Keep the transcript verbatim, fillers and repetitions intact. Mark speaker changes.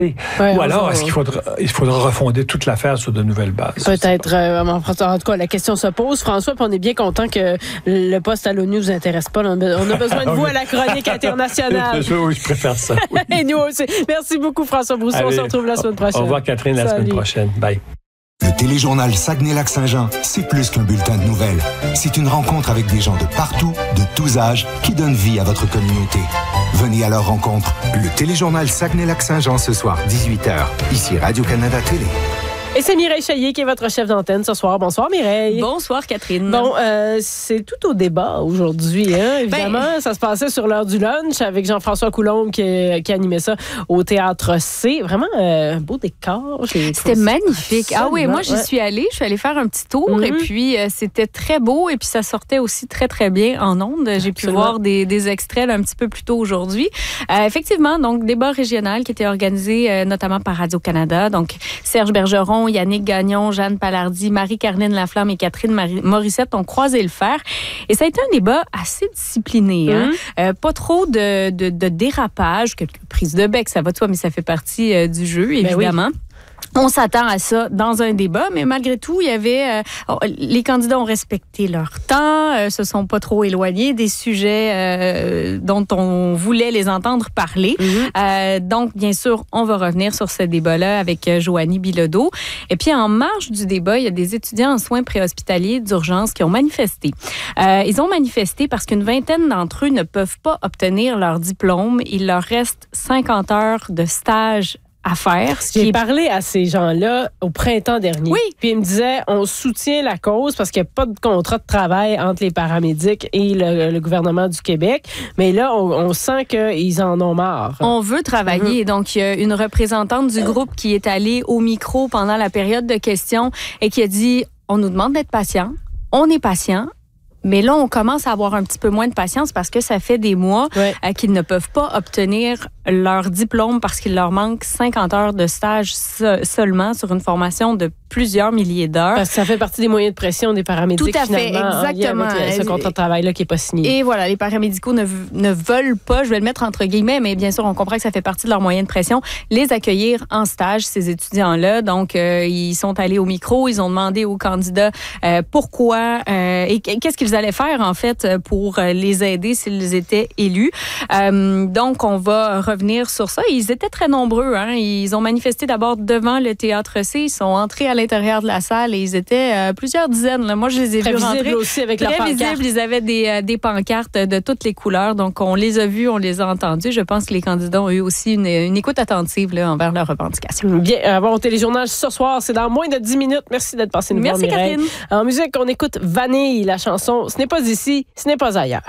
Speaker 1: Ouais,
Speaker 2: Ou alors,
Speaker 1: va...
Speaker 2: est-ce qu'il faudra, il faudra refonder toute l'affaire sur de nouvelles bases?
Speaker 1: Peut-être. Euh, en tout cas, la question se pose, François, puis on est bien content que le poste à l'ONU ne vous intéresse pas. On a besoin de vous à la chronique internationale.
Speaker 2: Oui, je préfère ça. Oui.
Speaker 1: Et nous aussi. Merci beaucoup, François Brousseau. Allez, on se retrouve la semaine prochaine.
Speaker 2: Au revoir, Catherine, la Salut. semaine prochaine. Bye.
Speaker 3: Le téléjournal Saguenay-Lac-Saint-Jean, c'est plus qu'un bulletin de nouvelles. C'est une rencontre avec des gens de partout, de tous âges, qui donnent vie à votre communauté. Venez à leur rencontre. Le téléjournal Saguenay-Lac-Saint-Jean ce soir, dix-huit heures. Ici Radio-Canada Télé.
Speaker 1: Et c'est Mireille Chaillier qui est votre chef d'antenne ce soir. Bonsoir Mireille.
Speaker 4: Bonsoir Catherine.
Speaker 1: Bon, euh, c'est tout au débat aujourd'hui. Hein? Évidemment, ben, ça se passait sur l'heure du lunch avec Jean-François Coulombe qui, qui animait ça au Théâtre C. Vraiment euh, un beau décor.
Speaker 4: C'était magnifique. Ah oui, moi j'y ouais. suis allée. Je suis allée faire un petit tour mm-hmm. et puis euh, c'était très beau et puis ça sortait aussi très très bien en ondes. J'ai Absolument. pu voir des, des extraits là, un petit peu plus tôt aujourd'hui. Euh, effectivement, donc débat régional qui était organisé euh, notamment par Radio-Canada. Donc Serge Bergeron, Yannick Gagnon, Jeanne Palardy, Marie-Caroline Laflamme et Catherine Marie- Morissette ont croisé le fer. Et ça a été un débat assez discipliné. Mm-hmm. Hein? Euh, pas trop de, de, de dérapage, quelques prises de bec, ça va de soi, mais ça fait partie euh, du jeu, évidemment. Ben oui. On s'attend à ça dans un débat, mais malgré tout, il y avait euh, les candidats ont respecté leur temps, euh, se sont pas trop éloignés des sujets euh, dont on voulait les entendre parler. Mm-hmm. Euh, donc, bien sûr, on va revenir sur ce débat-là avec euh, Joanie Bilodeau. Et puis, en marge du débat, il y a des étudiants en soins préhospitaliers d'urgence qui ont manifesté. Euh, ils ont manifesté parce qu'une vingtaine d'entre eux ne peuvent pas obtenir leur diplôme. Il leur reste cinquante heures de stage à faire.
Speaker 1: J'ai est... parlé à ces gens-là au printemps dernier.
Speaker 4: Oui.
Speaker 1: Puis ils me disaient, on soutient la cause parce qu'il n'y a pas de contrat de travail entre les paramédics et le, le gouvernement du Québec. Mais là, on, on sent qu'ils en ont marre.
Speaker 4: On veut travailler. Mm-hmm. Donc, il y a une représentante du groupe qui est allée au micro pendant la période de questions et qui a dit, on nous demande d'être patient. On est patient. Mais là, on commence à avoir un petit peu moins de patience parce que ça fait des mois ouais. euh, qu'ils ne peuvent pas obtenir leur diplôme parce qu'il leur manque cinquante heures de stage se- seulement sur une formation de plusieurs milliers d'heures.
Speaker 1: Parce que ça fait partie des moyens de pression des paramédics.
Speaker 4: Tout à fait,
Speaker 1: exactement. Avec ce contrat de travail-là qui n'est pas signé.
Speaker 4: Et voilà, les paramédicaux ne, ne veulent pas, je vais le mettre entre guillemets, mais bien sûr, on comprend que ça fait partie de leurs moyens de pression, les accueillir en stage, ces étudiants-là. Donc, euh, ils sont allés au micro, ils ont demandé aux candidats euh, pourquoi euh, et qu'est-ce qu'ils allaient faire, en fait, pour les aider s'ils étaient élus. Euh, donc, on va revenir sur ça. Ils étaient très nombreux. Hein. Ils ont manifesté d'abord devant le Théâtre C. Ils sont entrés à l'intérieur de la salle et ils étaient euh, plusieurs dizaines. Là. Moi, je les ai
Speaker 1: très
Speaker 4: vus rentrer.
Speaker 1: Aussi avec
Speaker 4: très
Speaker 1: leur
Speaker 4: visibles. Ils avaient des, euh, des pancartes de toutes les couleurs. Donc, on les a vus, on les a entendus. Je pense que les candidats ont eu aussi une, une écoute attentive là, envers leurs revendications.
Speaker 1: Bien. Euh, bon, téléjournal ce soir, c'est dans moins de dix minutes. Merci d'être passé nous voir,
Speaker 4: Merci,
Speaker 1: Mireille.
Speaker 4: Catherine.
Speaker 1: En musique, on écoute Vanille, la chanson « Ce n'est pas ici, ce n'est pas ailleurs ».